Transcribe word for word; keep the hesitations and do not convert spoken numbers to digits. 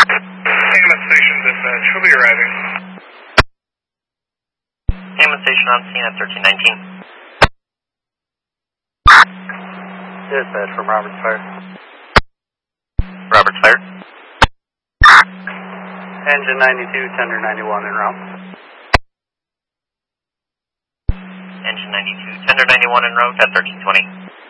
Hammond Station dispatch, who'll be arriving? Hammond Station on scene at thirteen nineteen. Dispatch from Roberts Fire. Roberts Fire. Engine ninety-two, tender ninety-one en route. Engine ninety-two, tender ninety-one en route at thirteen twenty.